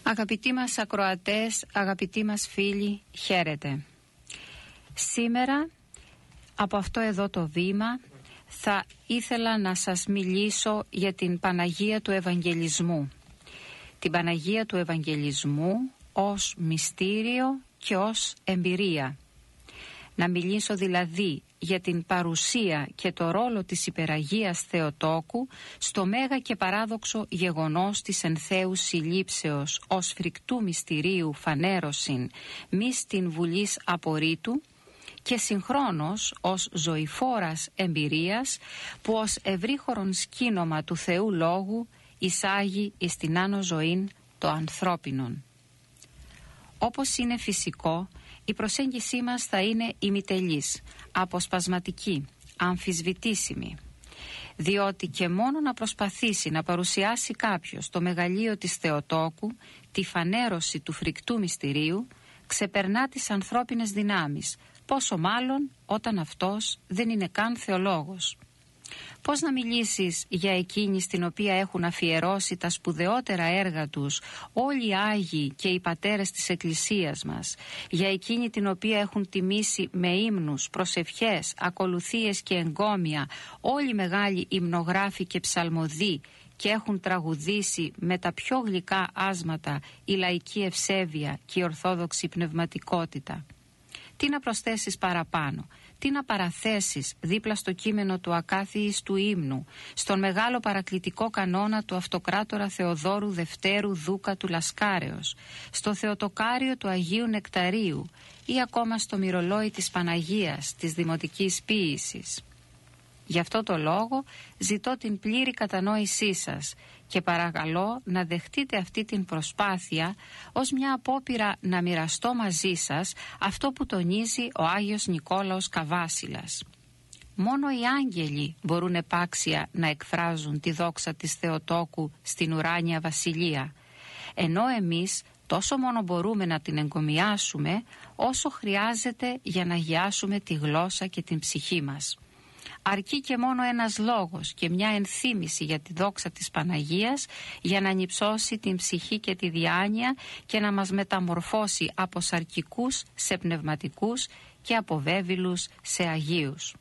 Αγαπητοί μας ακροατές, αγαπητοί μας φίλοι, χαίρετε. Σήμερα από αυτό εδώ το βήμα θα ήθελα να σας μιλήσω για την Παναγία του Ευαγγελισμού. Την Παναγία του Ευαγγελισμού ως μυστήριο και ως εμπειρία. Να μιλήσω δηλαδή για την παρουσία και το ρόλο της Υπεραγίας Θεοτόκου στο μέγα και παράδοξο γεγονός της εν Θεού συλλήψεως ως φρικτού μυστηρίου φανέρωσιν μη στην βουλής απορρίτου και συγχρόνως ως ζωηφόρας εμπειρίας που ως ευρύχωρον σκήνομα του Θεού Λόγου εισάγει εις την άνω ζωήν το ανθρώπινον. Όπως είναι φυσικό, η προσέγγισή μας θα είναι ημιτελής, αποσπασματική, αμφισβητήσιμη. Διότι και μόνο να προσπαθήσει να παρουσιάσει κάποιος το μεγαλείο της Θεοτόκου, τη φανέρωση του φρικτού μυστηρίου, ξεπερνά τις ανθρώπινες δυνάμεις, πόσο μάλλον όταν αυτός δεν είναι καν θεολόγος. Πώς να μιλήσεις για εκείνη στην οποία έχουν αφιερώσει τα σπουδαιότερα έργα τους όλοι οι Άγιοι και οι πατέρες της Εκκλησίας μας, για εκείνη την οποία έχουν τιμήσει με ύμνους, προσευχές, ακολουθίες και εγκόμια όλοι οι μεγάλοι υμνογράφοι και ψαλμοδοί και έχουν τραγουδήσει με τα πιο γλυκά άσματα η λαϊκή ευσέβεια και η ορθόδοξη πνευματικότητα. Τι να προσθέσεις παραπάνω, τι να παραθέσεις δίπλα στο κείμενο του ακάθιης του ύμνου, στον μεγάλο παρακλητικό κανόνα του Αυτοκράτορα Θεοδόρου Δευτέρου Δούκα του Λασκάρεως, στο Θεοτοκάριο του Αγίου Νεκταρίου ή ακόμα στο μυρολόι της Παναγίας της Δημοτικής Ποίησης. Γι' αυτό το λόγο ζητώ την πλήρη κατανόησή σας και παρακαλώ να δεχτείτε αυτή την προσπάθεια ως μια απόπειρα να μοιραστώ μαζί σας αυτό που τονίζει ο Άγιος Νικόλαος Καβάσιλας. Μόνο οι άγγελοι μπορούν επάξια να εκφράζουν τη δόξα της Θεοτόκου στην ουράνια βασιλεία, ενώ εμείς τόσο μόνο μπορούμε να την εγκομιάσουμε όσο χρειάζεται για να αγιάσουμε τη γλώσσα και την ψυχή μας. Αρκεί και μόνο ένας λόγος και μια ενθύμηση για τη δόξα της Παναγίας για να ανυψώσει την ψυχή και τη διάνοια και να μας μεταμορφώσει από σαρκικούς σε πνευματικούς και από βέβηλους σε αγίους.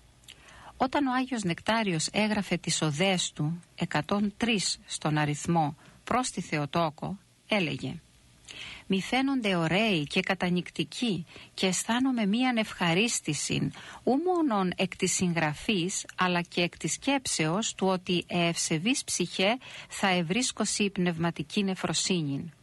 Όταν ο Άγιος Νεκτάριος έγραφε τις οδές του, 103 στον αριθμό, προς τη Θεοτόκο, έλεγε: «Μη φαίνονται ωραίοι και κατανυκτικοί και αισθάνομαι μίαν ευχαρίστηση ου μόνον εκ της συγγραφής αλλά και εκ της σκέψεως του ότι ευσεβής ψυχέ θα ευρίσκωση πνευματική νεφροσύνη».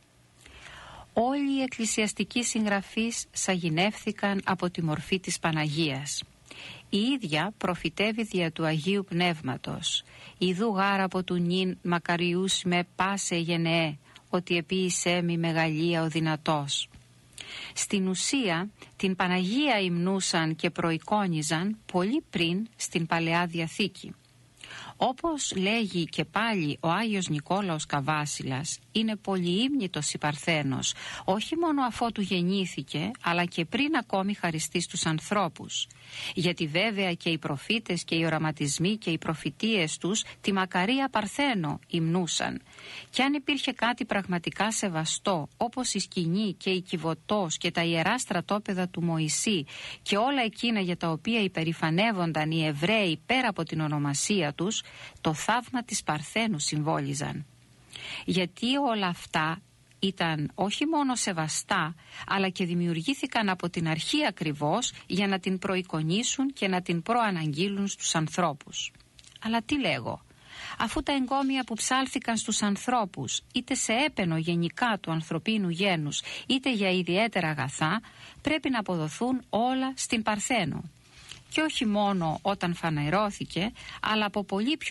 Όλοι οι εκκλησιαστικοί συγγραφείς σαγηνεύθηκαν από τη μορφή της Παναγίας. Η ίδια προφητεύει δια του Αγίου Πνεύματος: «Ιδού γάρα από του νυν μακαριούς με πάσε γενεέ, ότι επίησέ μη μεγαλεία ο δυνατός». Στην ουσία την Παναγία υμνούσαν και προεικόνιζαν πολύ πριν στην Παλαιά Διαθήκη. Όπως λέγει και πάλι ο Άγιος Νικόλαος Καβάσιλας, είναι πολυήμνητος η Παρθένος, όχι μόνο αφότου γεννήθηκε, αλλά και πριν ακόμη χαριστεί στους ανθρώπους. Γιατί βέβαια και οι προφήτες και οι οραματισμοί και οι προφητείες τους τη μακαρία Παρθένο υμνούσαν. Και αν υπήρχε κάτι πραγματικά σεβαστό, όπως η σκηνή και η Κιβωτός και τα ιερά στρατόπεδα του Μωυσή και όλα εκείνα για τα οποία υπερηφανεύονταν οι Εβραίοι πέρα από την ονομασία τους, το θαύμα της Παρθένου συμβόλιζαν. Γιατί όλα αυτά ήταν όχι μόνο σεβαστά, αλλά και δημιουργήθηκαν από την αρχή ακριβώς για να την προεικονίσουν και να την προαναγγείλουν στους ανθρώπους. Αλλά τι λέγω, αφού τα εγκόμια που ψάλθηκαν στους ανθρώπους, είτε σε έπαινο γενικά του ανθρωπίνου γένους, είτε για ιδιαίτερα αγαθά, πρέπει να αποδοθούν όλα στην Παρθένο. Και όχι μόνο όταν φανερώθηκε, αλλά από πολύ πιο